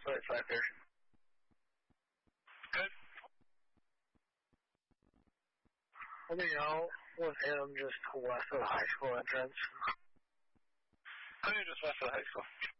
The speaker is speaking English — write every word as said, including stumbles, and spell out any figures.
at five thirty. Good. Let me know with him just west of the high school entrance. I think just west of the high school.